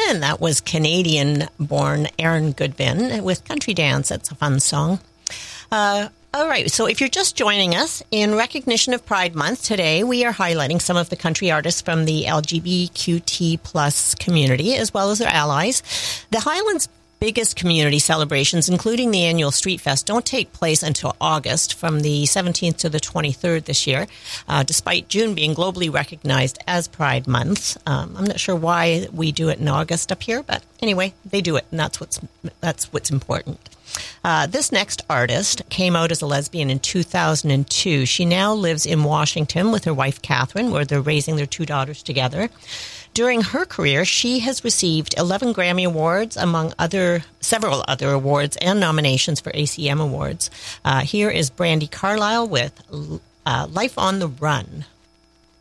And that was Canadian-born Aaron Goodvin with Country Dance. It's a fun song. All right, so if you're just joining us, in recognition of Pride Month today, we are highlighting some of the country artists from the LGBTQT plus community, as well as their allies. The Highlands' biggest community celebrations, including the annual Street Fest, don't take place until August, from the 17th to the 23rd this year, despite June being globally recognized as Pride Month. I'm not sure why we do it in August up here, but anyway, they do it, and that's what's important. This next artist came out as a lesbian in 2002. She now lives in Washington with her wife, Catherine, where they're raising their 2 daughters together. During her career, she has received 11 Grammy Awards, among several other awards and nominations for ACM Awards. Here is Brandi Carlile with Life on the Run.